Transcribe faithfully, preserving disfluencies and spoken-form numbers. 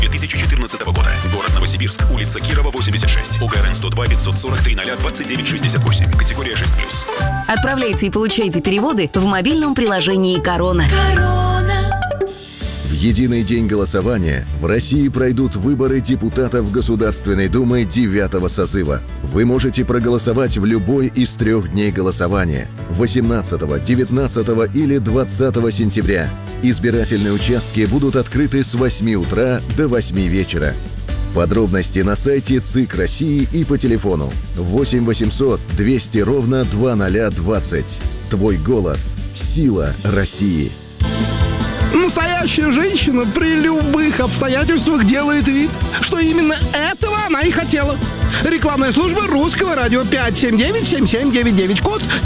две тысячи четырнадцатого года. Город Новосибирск, улица Кирова, восемьдесят шесть. УКРН сто два пятьсот сорок три ноль двадцать девять шестьдесят восемь. Категория шесть плюс. Отправляйте и получайте переводы в мобильном приложении «Корона». В единый день голосования в России пройдут выборы депутатов Государственной Думы девятого созыва. Вы можете проголосовать в любой из трех дней голосования – восемнадцатого, девятнадцатого или двадцатого сентября. Избирательные участки будут открыты с восьми утра до восьми вечера. Подробности на сайте ЦИК России и по телефону восемь восемьсот двести ровно двадцать двадцать. Твой голос – сила России. Настоящая женщина при любых обстоятельствах делает вид, что именно этого она и хотела. Рекламная служба русского радио пять семь девять семь семь девять девять, код